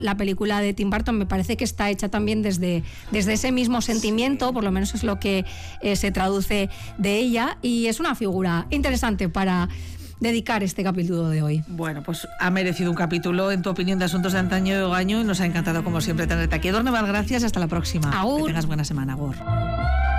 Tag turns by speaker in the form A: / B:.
A: La película de Tim Burton me parece que está hecha también desde ese mismo sentimiento, por lo menos es lo que se traduce de ella, y es una figura interesante para dedicar este capítulo de hoy.
B: Bueno, pues ha merecido un capítulo, en tu opinión, de Asuntos de Antaño y Ogaño, y nos ha encantado como siempre tenerte aquí. Edurne Val, gracias, hasta la próxima.
A: Agur.
B: Que tengas buena semana, Agur.